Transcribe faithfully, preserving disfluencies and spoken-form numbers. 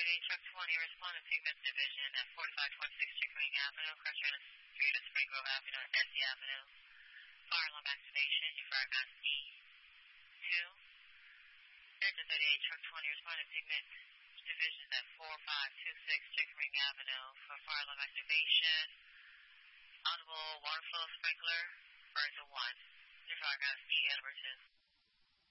thirty-eight, truck twenty, respond to Pigment Division at forty-five twenty-six Chickering Avenue, crossing Street of Spring Grove Avenue and S D Avenue. Fire alarm activation, your fire gun E two. Delta thirty-eight, truck twenty, respond to Pigment Division at forty-five twenty-six Chickering Avenue for fire alarm activation. Audible water flow sprinkler, Versa one. Your fire gun E, Edward two.